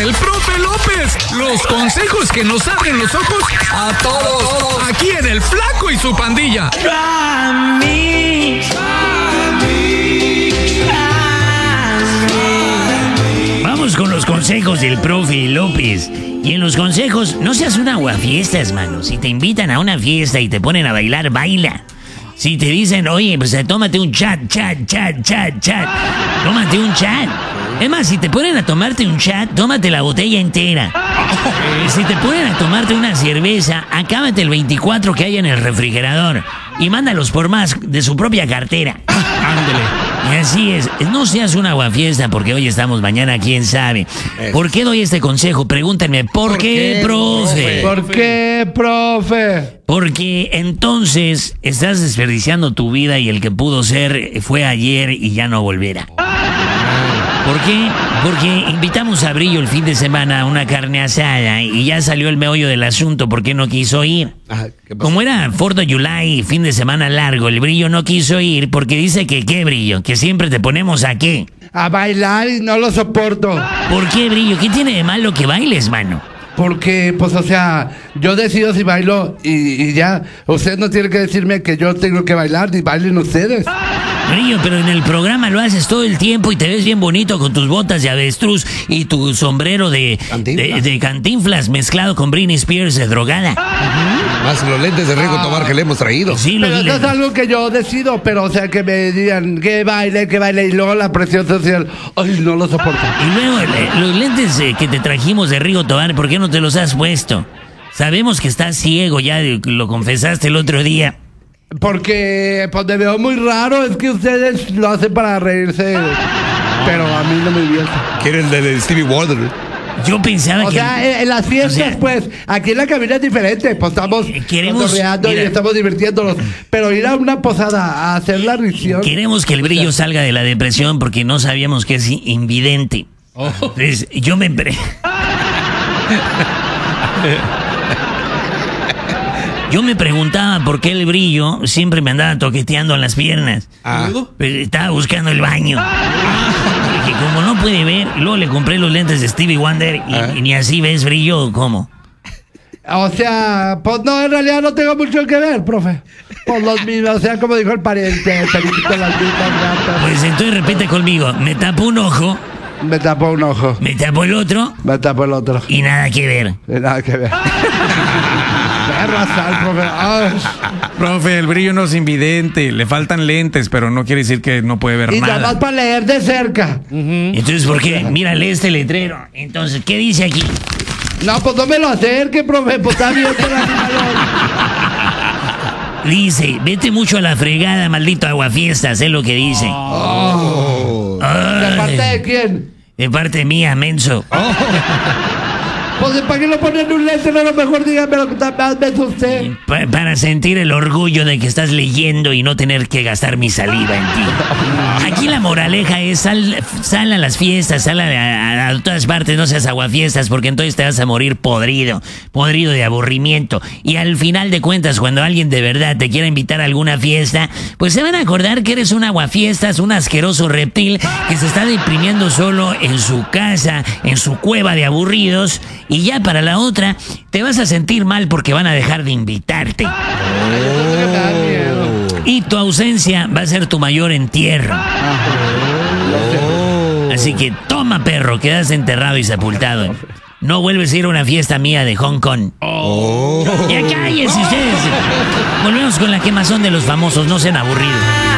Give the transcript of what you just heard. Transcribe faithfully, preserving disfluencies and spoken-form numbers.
el profe López. Los consejos que nos abren los ojos a todos. Aquí en El Flaco y su pandilla. Vamos con los consejos del profe López. Y en los consejos, no seas un aguafiestas, mano. Si te invitan a una fiesta y te ponen a bailar, baila. Si te dicen, oye, pues tómate un chat, chat, chat, chat, chat. Tómate un chat. Es más, si te ponen a tomarte un chat, tómate la botella entera. Eh, si te ponen a tomarte una cerveza, acábate el veinticuatro que hay en el refrigerador. Y mándalos por más de su propia cartera. Ándele. Y así es, no seas un aguafiesta porque hoy estamos, mañana quién sabe. ¿Por qué doy este consejo? Pregúntenme, ¿por, ¿Por qué, qué, profe? ¿Por qué, profe? Porque entonces estás desperdiciando tu vida y el que pudo ser fue ayer y ya no volverá. ¿Por qué? Porque invitamos a Brillo el fin de semana a una carne asada y ya salió el meollo del asunto porque no quiso ir. Ah, Como era Fourth of July, fin de semana largo, el Brillo no quiso ir porque dice que ¿qué, Brillo? Que siempre te ponemos ¿a qué? A bailar y no lo soporto. ¿Por qué, Brillo? ¿Qué tiene de malo que bailes, mano? Porque, pues, o sea, yo decido si bailo y, y ya. Usted no tiene que decirme que yo tengo que bailar, ni bailen ustedes. Brillo, pero en el programa lo haces todo el tiempo y te ves bien bonito con tus botas de avestruz y tu sombrero de cantinflas, de, de cantinflas mezclado con Britney Spears de drogada. Uh-huh. Más los lentes de Rigo Tobar que le hemos traído. Sí, pero eso es algo que yo decido, pero o sea, que me digan que baile, que baile y luego la presión social, ay, no lo soporto. Y luego le, los lentes eh, que te trajimos de Rigo Tobar, ¿por qué no te los has puesto? Sabemos que estás ciego, ya lo confesaste el otro día. Porque pues me veo muy raro, es que ustedes lo hacen para reírse, pero a mí no me divierte. Quieren el de Stevie Wonder. Yo pensaba o que... O sea, en las fiestas, o sea, pues, aquí en la cabina es diferente, pues estamos cotorreando y estamos divirtiéndonos, pero ir a una posada a hacer la risión... Queremos que el Brillo salga de la depresión porque no sabíamos que es invidente. Oh. Entonces, yo me... Pre... Yo me preguntaba por qué el Brillo siempre me andaba toqueteando en las piernas. Ah. Pero estaba buscando el baño. Ah. Que como no puede ver, luego le compré los lentes de Stevie Wonder y, ah. y ni así ves, Brillo, ¿cómo? O sea, pues no, en realidad no tengo mucho que ver, profe. Pues los mismos, o sea, como dijo el pariente, el periquito, las mismas gatas. Pues entonces repite conmigo, me tapo un ojo. Me tapo un ojo. Me tapo el otro. Me tapo el otro. Y nada que ver. Y nada que ver. Razal, profe. Ay. Profe, el Brillo no es invidente, le faltan lentes, pero no quiere decir que no puede ver y nada. Y nada más para leer de cerca. Uh-huh. Entonces, ¿por qué? Mírale este letrero. Entonces, ¿qué dice aquí? No, pues no me lo acerque, profe, pues está bien por la Dice, vete mucho a la fregada, maldito aguafiestas, es lo que dice. Oh. Oh. ¿De parte de quién? De parte mía, menso. Oh. Pues, ¿para qué lo ponen un lente? No, a lo mejor dígame lo que más ves usted. Pa- para sentir el orgullo de que estás leyendo y no tener que gastar mi saliva en ti. Aquí la moraleja es sal, sal a las fiestas, sal a, a, a todas partes, no seas aguafiestas, porque entonces te vas a morir podrido, podrido de aburrimiento. Y al final de cuentas, cuando alguien de verdad te quiera invitar a alguna fiesta, pues se van a acordar que eres un aguafiestas, un asqueroso reptil que se está deprimiendo solo en su casa, en su cueva de aburridos. Y ya para la otra, te vas a sentir mal porque van a dejar de invitarte. Oh. Y tu ausencia va a ser tu mayor entierro. Oh. Así que toma, perro, quedas enterrado y sepultado. No vuelves a ir a una fiesta mía de Hong Kong. Oh. Ya cállense ustedes. Volvemos con la quemazón de los famosos, no sean aburridos.